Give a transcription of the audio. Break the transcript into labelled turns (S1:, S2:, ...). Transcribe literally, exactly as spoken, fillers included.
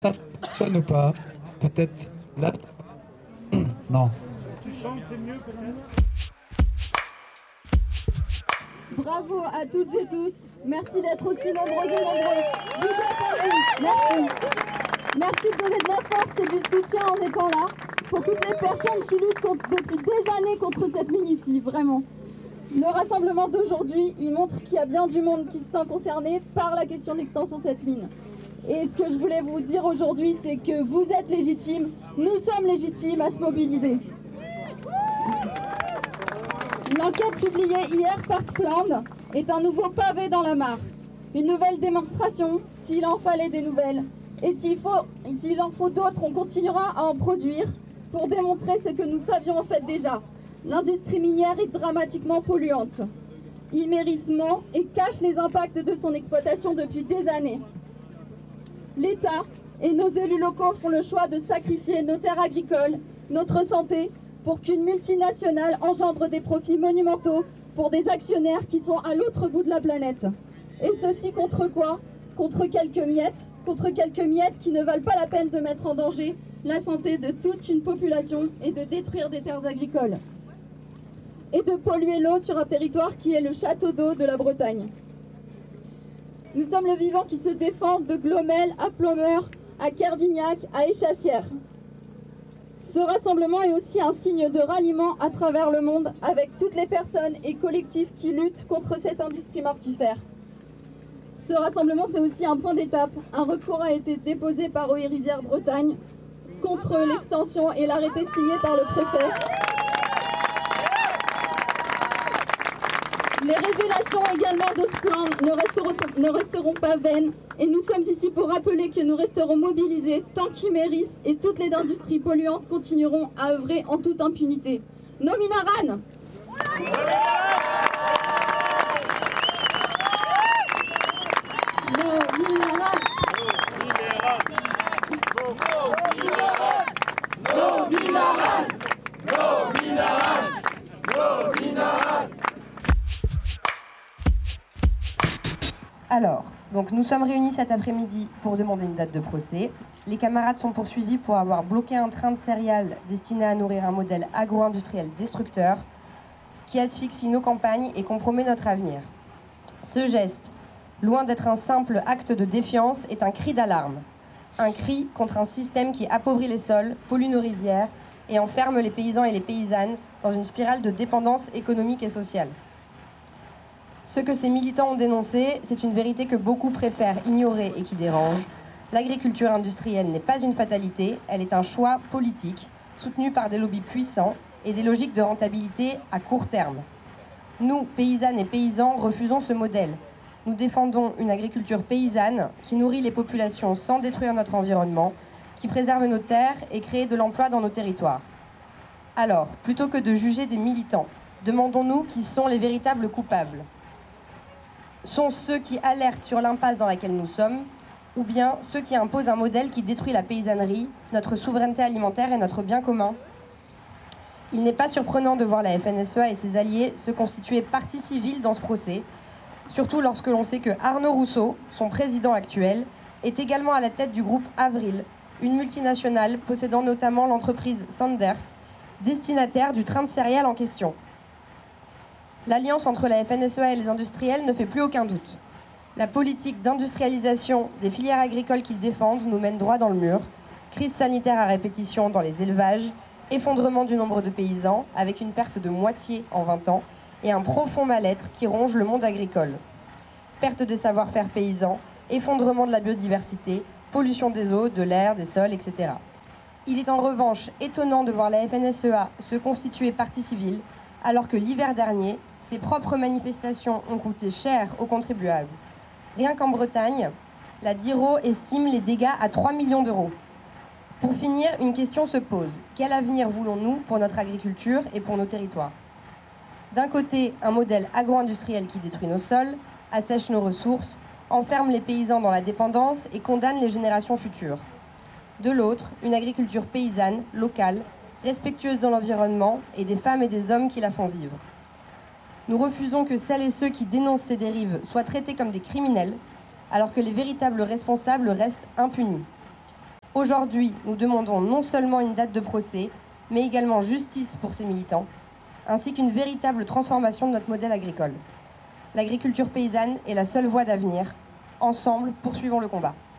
S1: Ça fonctionne ou pas? Peut-être là. Non.
S2: Tu chantes, c'est mieux peut-être.
S3: Bravo à toutes et tous. Merci d'être aussi nombreux et nombreux. Big up à vous. Merci. Merci de donner de la force et du soutien en étant là pour toutes les personnes qui luttent contre, depuis des années contre cette mine ici, vraiment. Le rassemblement d'aujourd'hui, il montre qu'il y a bien du monde qui se sent concerné par la question de l'extension de cette mine. Et ce que je voulais vous dire aujourd'hui, c'est que vous êtes légitimes, nous sommes légitimes à se mobiliser. L'enquête publiée hier par Splend est un nouveau pavé dans la mare. Une nouvelle démonstration, s'il en fallait des nouvelles. Et s'il faut, s'il en faut d'autres, on continuera à en produire pour démontrer ce que nous savions en fait déjà. L'industrie minière est dramatiquement polluante. Il ment et cache les impacts de son exploitation depuis des années. L'État et nos élus locaux font le choix de sacrifier nos terres agricoles, notre santé, pour qu'une multinationale engendre des profits monumentaux pour des actionnaires qui sont à l'autre bout de la planète. Et ceci contre quoi? Contre quelques miettes, contre quelques miettes qui ne valent pas la peine de mettre en danger la santé de toute une population et de détruire des terres agricoles. Et de polluer l'eau sur un territoire qui est le château d'eau de la Bretagne. Nous sommes le vivant qui se défend de Glomel à Plomeur, à Kervignac, à Échassières. Ce rassemblement est aussi un signe de ralliement à travers le monde avec toutes les personnes et collectifs qui luttent contre cette industrie mortifère. Ce rassemblement, c'est aussi un point d'étape. Un recours a été déposé par Eaux et Rivières Bretagne contre l'extension et l'arrêté signé par le préfet. Les révélations également de Splend ne resteront, ne resteront pas vaines et nous sommes ici pour rappeler que nous resterons mobilisés tant qu'Imerys et toutes les industries polluantes continueront à œuvrer en toute impunité. No Minaran! No Minaran!
S4: No Minaran! No Minaran! No Minaran!
S5: Alors, donc nous sommes réunis cet après-midi pour demander une date de procès. Les camarades sont poursuivis pour avoir bloqué un train de céréales destiné à nourrir un modèle agro-industriel destructeur qui asphyxie nos campagnes et compromet notre avenir. Ce geste, loin d'être un simple acte de défiance, est un cri d'alarme. Un cri contre un système qui appauvrit les sols, pollue nos rivières et enferme les paysans et les paysannes dans une spirale de dépendance économique et sociale. Ce que ces militants ont dénoncé, c'est une vérité que beaucoup préfèrent ignorer et qui dérange. L'agriculture industrielle n'est pas une fatalité, elle est un choix politique, soutenu par des lobbies puissants et des logiques de rentabilité à court terme. Nous, paysannes et paysans, refusons ce modèle. Nous défendons une agriculture paysanne qui nourrit les populations sans détruire notre environnement, qui préserve nos terres et crée de l'emploi dans nos territoires. Alors, plutôt que de juger des militants, demandons-nous qui sont les véritables coupables. Sont ceux qui alertent sur l'impasse dans laquelle nous sommes, ou bien ceux qui imposent un modèle qui détruit la paysannerie, notre souveraineté alimentaire et notre bien commun? Il n'est pas surprenant de voir la F N S E A et ses alliés se constituer partie civile dans ce procès, surtout lorsque l'on sait que Arnaud Rousseau, son président actuel, est également à la tête du groupe Avril, une multinationale possédant notamment l'entreprise Sanders, destinataire du train de céréales en question. L'alliance entre la F N S E A et les industriels ne fait plus aucun doute. La politique d'industrialisation des filières agricoles qu'ils défendent nous mène droit dans le mur. Crise sanitaire à répétition dans les élevages, effondrement du nombre de paysans, avec une perte de moitié en vingt ans, et un profond mal-être qui ronge le monde agricole. Perte des savoir-faire paysans, effondrement de la biodiversité, pollution des eaux, de l'air, des sols, et cetera. Il est en revanche étonnant de voir la F N S E A se constituer partie civile, alors que l'hiver dernier, ses propres manifestations ont coûté cher aux contribuables. Rien qu'en Bretagne, la DIRO estime les dégâts à trois millions d'euros. Pour finir, une question se pose. Quel avenir voulons-nous pour notre agriculture et pour nos territoires? D'un côté, un modèle agro-industriel qui détruit nos sols, assèche nos ressources, enferme les paysans dans la dépendance et condamne les générations futures. De l'autre, une agriculture paysanne, locale, respectueuse de l'environnement et des femmes et des hommes qui la font vivre. Nous refusons que celles et ceux qui dénoncent ces dérives soient traités comme des criminels, alors que les véritables responsables restent impunis. Aujourd'hui, nous demandons non seulement une date de procès, mais également justice pour ces militants, ainsi qu'une véritable transformation de notre modèle agricole. L'agriculture paysanne est la seule voie d'avenir. Ensemble, poursuivons le combat.